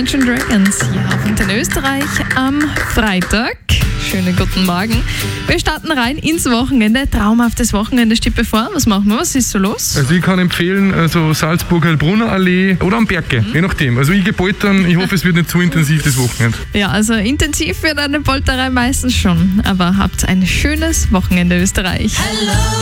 Imagine Dragons hier auf Antenne Österreich am Freitag. Schönen guten Morgen. Wir starten rein ins Wochenende. Traumhaftes Wochenende steht bevor. Was machen wir? Was ist so los? Also ich kann empfehlen, also Salzburg-Heilbronner Allee oder am Berge, je nachdem. Also ich gehe poltern, ich hoffe, es wird nicht zu intensiv das Wochenende. Ja, also intensiv wird eine Polterei meistens schon. Aber habt ein schönes Wochenende Österreich. Hello.